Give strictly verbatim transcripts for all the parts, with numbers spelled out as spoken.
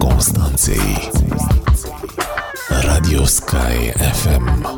Constanței. Radio Sky F M.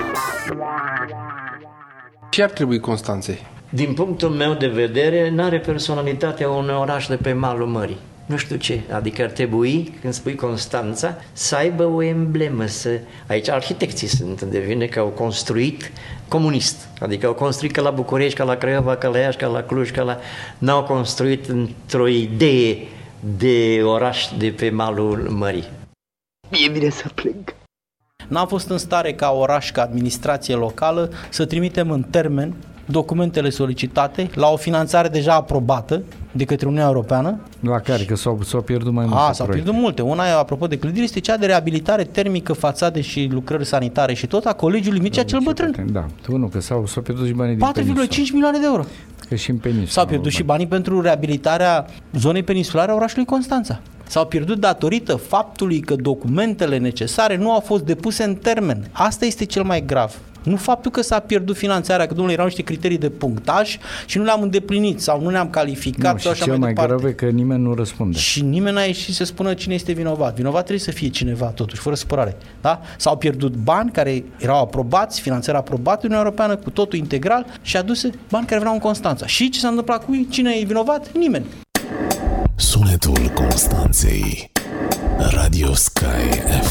Ce ar trebui Constanței? Din punctul meu de vedere, n-are personalitatea unui oraș de pe malul mării. Nu știu ce, adică ar trebui, când spui Constanța, să aibă o emblemă. Să... Aici arhitecții sunt, de vine că au construit comunist. Adică au construit ca la București, ca la Craiova, ca la Iași, ca la Cluj, ca la... N-au construit într-o idee de oraș de pe malul mării. Mie vine să plâng. N-am fost în stare ca oraș, ca administrație locală, să trimitem în termen documentele solicitate la o finanțare deja aprobată de către Uniunea Europeană. La care? Că s-au, s-au pierdut mai multe A, s-au pierdut multe. Una, apropo de clădiri, este cea de reabilitare termică, fațade și lucrări sanitare și tot a Colegiului Mircea cel Bătrân. Da, tu nu, că s-au, s-au pierdut și banii din patru virgulă cinci milioane de euro. Că și în peninsula. S-au pierdut și banii pentru reabilitarea zonei peninsulare a orașului Constanța. S-au pierdut datorită faptului că documentele necesare nu au fost depuse în termen. Asta este cel mai grav. Nu faptul că s-a pierdut finanțarea, că domnule, erau niște criterii de punctaj și nu le-am îndeplinit sau nu ne-am calificat. Nu, sau și așa cel mai, mai departe. grav e că nimeni nu răspunde. Și nimeni n-a ieșit să spună cine este vinovat. Vinovat trebuie să fie cineva totuși, fără supărare. Da? S-au pierdut bani care erau aprobați, finanțarea aprobată de Uniunea Europeană cu totul integral și aduse bani care veneau în Constanța. Și ce s-a întâmplat cu ei? Cine e vinovat? Nimeni. Sunetul Constanței. Radio Sky F M.